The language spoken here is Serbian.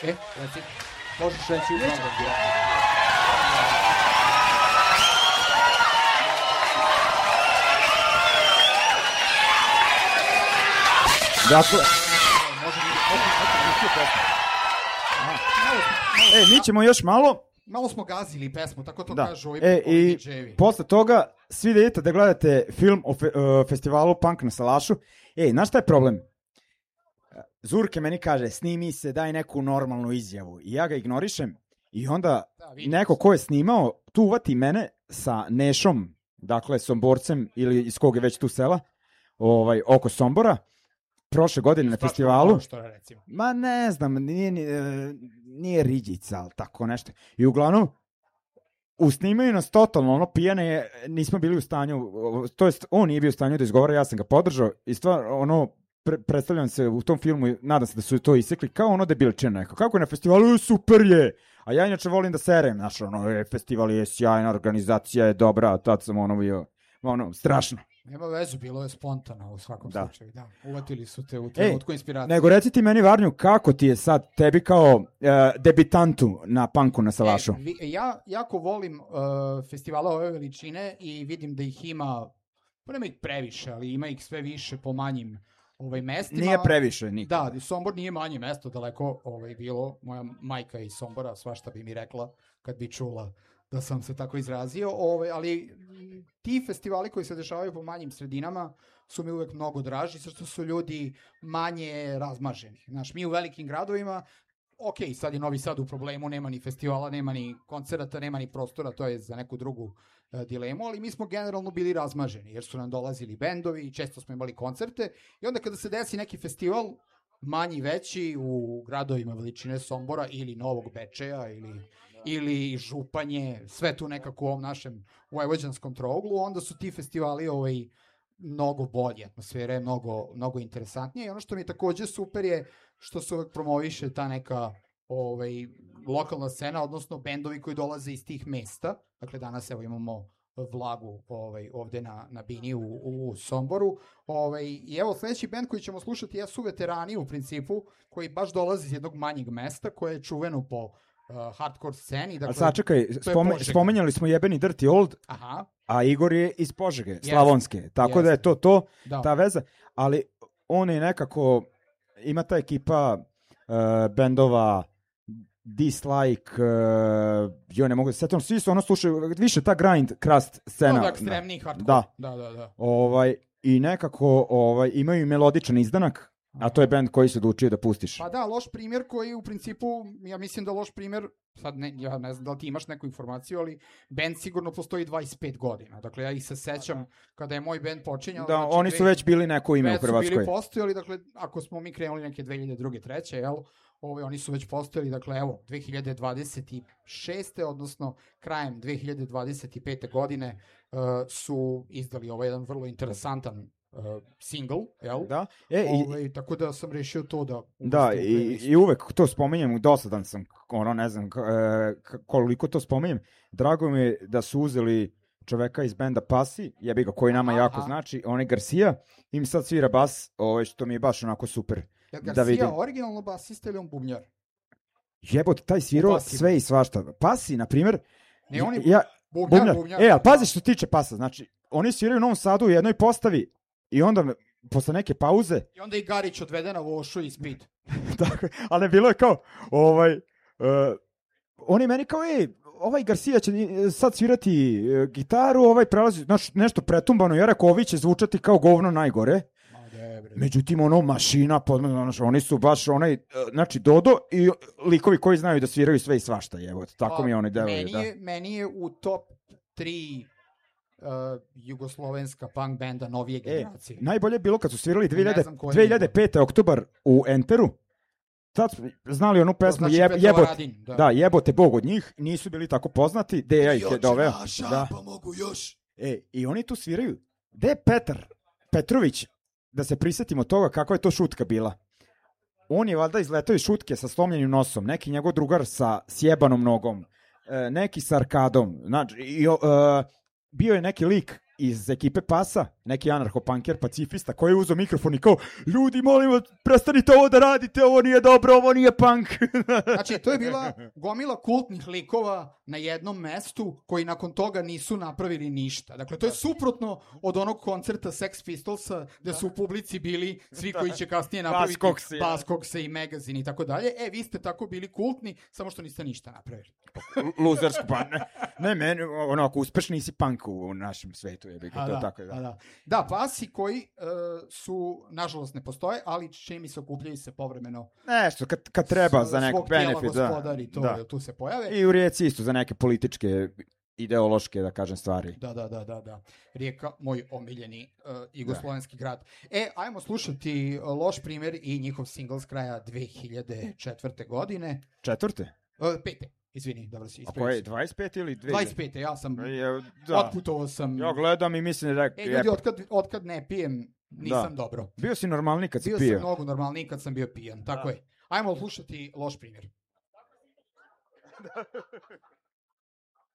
Reci, možeš reći u program. Dakle, mi ćemo još malo. Malo smo gazili pesmu, tako to kažu ovi i DJ-evi. Posle toga svi da idete da gledate film o festivalu Punk na Salašu. Znaš šta je problem? Zurke meni kaže, snimi se, daj neku normalnu izjavu. I ja ga ignorišem i onda neko ko je snimao tu uvati mene sa Nešom, dakle Somborcem ili iz kog je već tu sela, oko Sombora, prošle godine na festivalu. Ma ne znam, nije Riđica, ali tako nešto. I uglavnom, usnimaju nas totalno, pijane, nismo bili u stanju, to jest on nije bio u stanju da izgovara, ja sam ga podržao i stvar, predstavljam se u tom filmu, nadam se da su to isekli, kao debilčina neko. Kako je na festivalu? Super je! A ja inače volim da serem, znaš, festival je sjajna, organizacija je dobra, tad sam bio, strašno. Nema vezu, bilo je spontano u svakom slučaju, da. Uvatili su te u trenutku inspiracije. Nego reci ti meni, Varnju, kako ti je sad tebi kao debitantu na Punku na Salašu? Ja jako volim festivale ove veličine i vidim da ih ima, nema ih previše, ali ima ih sve više po manjim mestima. Nije previše nikada. Da, Sombor nije manje mesto, daleko bilo. Moja majka iz Sombora svašta bi mi rekla kad bi čula da sam se tako izrazio, ali ti festivali koji se dešavaju po manjim sredinama su mi uvek mnogo draži, što su ljudi manje razmaženi. Znaš, mi u velikim gradovima, sad je Novi Sad u problemu, nema ni festivala, nema ni koncerata, nema ni prostora, to je za neku drugu dilemu, ali mi smo generalno bili razmaženi, jer su nam dolazili bendovi i često smo imali koncerte i onda kada se desi neki festival, manji, veći, u gradovima veličine Sombora ili Novog Bečeja ili Županje, sve tu nekako u ovom našem vojvođanskom trouglu, onda su ti festivali mnogo bolji, atmosfera je mnogo interesantnija i ono što mi je takođe super je što se uvek promoviše ta neka lokalna scena, odnosno bendovi koji dolaze iz tih mesta. Dakle, danas imamo Vlagu ovde na Bini u Somboru. I evo, sledeći bend koji ćemo slušati jesu veterani u principu, koji baš dolaze iz jednog manjeg mesta, koje je čuveno po hardcore sceni. Ali sačekaj, spomenjali smo jebeni Dirty Old, a Igor je iz Požege, Slavonske, tako da je to ta veza, ali on je nekako, ima ta ekipa bendova Dislike, ne mogu da se setim, svi su slušaju, više ta grind crust scena. Da, ekstremni hardcore. Da. I nekako imaju melodičan izdanak, a to je band koji se odlučio da pustiš. Pa da, loš primjer koji u principu, ja mislim da loš primjer, sad ja ne znam da li ti imaš neku informaciju, ali band sigurno postoji 25 godina. Dakle, ja ih se sećam kada je moj band počinjao. Da, oni su već bili neko ime u Hrvatskoj. Već su bili postojali, dakle, ako smo mi krenuli neke 2002. 2003. jel? Oni su već postojali, dakle, evo, 2026. odnosno krajem 2025. godine su izdali jedan vrlo interesantan single, jel? Da. Tako da sam rešio to da... Da, i uvek to spominjem, dosadan sam, ne znam koliko to spominjem. Drago mi je da su uzeli čoveka iz benda Pasi, jebi ga, koji nama jako znači, on je Garcia, i mi sad svira bas, što mi je baš onako super. Je Garcia originalno basista ili on bubnjar? Jebote, taj svirao sve i svašta. Pasi, na primjer... Ne, on je bubnjar. Ali pazi što tiče Pasa, znači, oni sviraju u Novom Sadu u jednoj postavi i onda, posle neke pauze... I onda i Garić odvede na vošu i spid. Tako, ali bilo je kao, oni meni kao, ovaj Garcia će sad svirati gitaru, prelazi, znači, nešto pretumbano, ja rekao, ovi će zvučati kao govno najgore. Međutim, mašina, oni su baš znači Dodo i likovi koji znaju da sviraju sve i svašta, evo, tako mi oni delaju. Meni je u top 3 jugoslovenska punk benda novije generacije. Najbolje je bilo kad su svirali 2005. oktobar u Enteru. Sad znali onu pesmu Jebote Bog od njih, nisu bili tako poznati, gde ja ih je doveo. Pa mogu još. I oni tu sviraju. Gde je Petar Petrović? Da se prisetimo toga kakva je to šutka bila. On je valjda izletao iz šutke sa slomljenim nosom, neki njegov drugar sa sjebanom nogom, neki sa arkadom. Znači, bio je neki lik iz ekipe Pasa, neki anarcho-punker, pacifista, koji je uzeo mikrofon i kao, ljudi, molim vas, prestanite ovo da radite, ovo nije dobro, ovo nije punk. Znači, to je bila gomila kultnih likova na jednom mestu koji nakon toga nisu napravili ništa. Dakle, to je suprotno od onog koncerta Sex Pistolsa, gde su u publici bili svi koji će kasnije napraviti Buzzcocks i Magazine i tako dalje. Vi ste tako bili kultni, samo što niste ništa napravili. Luzersku, pa ne, meni, onako, uspešni si punk u našem svetu. Da, Pasi koji su, nažalost ne postoje, ali čini se okupljaju se povremeno. Nešto, kad treba za neku benefit. Gospodari, tu se pojave. I u Rijeci isto za neke političke, ideološke, da kažem, stvari. Da. Rijeka, moj omiljeni jugoslovenski grad. Ajmo slušati Loš primjer i njihov single s kraja 2004. godine. Četvrte? Pete. Izvini, dobro si ispravio. A koje, 25 ili 25, ja sam, otputovao sam. Ja gledam i mislim da... Ljudi, otkad ne pijem, nisam dobro. Bio si normalni kad si pio. Bio sam mnogo normalni kad sam bio pijan, tako je. Ajmo slušati Loš primjer.